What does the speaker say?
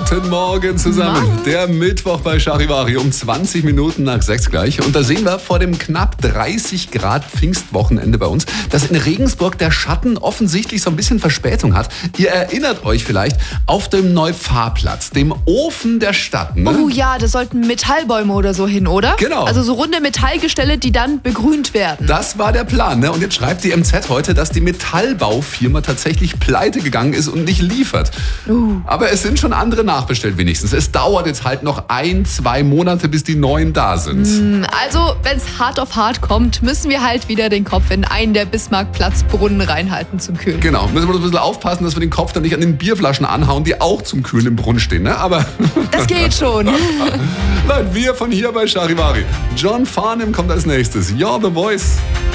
Guten Morgen zusammen. Morgen. Der Mittwoch bei Charivari um 20 Minuten nach 6 gleich. Und da sehen wir vor dem knapp 30 Grad Pfingstwochenende bei uns, dass in Regensburg der Schatten offensichtlich so ein bisschen Verspätung hat. Ihr erinnert euch vielleicht auf dem Neupfarrplatz, dem Ofen der Stadt. Ne? Oh ja, da sollten Metallbäume oder so hin, oder? Genau. Also so runde Metallgestelle, die dann begrünt werden. Das war der Plan. Ne? Und jetzt schreibt die MZ heute, dass die Metallbaufirma tatsächlich pleite gegangen ist und nicht liefert. Aber es sind schon andere nachbestellt wenigstens. Es dauert jetzt halt noch 1-2 Monate, bis die neuen da sind. Also, wenn es hart auf hart kommt, müssen wir halt wieder den Kopf in einen der Bismarckplatzbrunnen reinhalten zum Kühlen. Genau, müssen wir ein bisschen aufpassen, dass wir den Kopf dann nicht an den Bierflaschen anhauen, die auch zum Kühlen im Brunnen stehen. Ne? Aber Das geht schon. nein, wir von hier bei Charivari. John Farnham kommt als nächstes. You're the Voice.